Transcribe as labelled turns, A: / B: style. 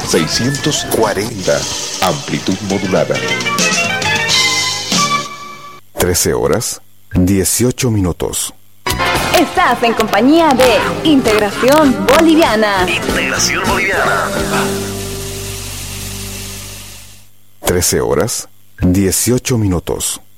A: 640, amplitud modulada.
B: 13 horas, 18 minutos.
C: Estás en compañía de Integración Boliviana.
D: Integración Boliviana.
B: 13 horas, 18 minutos.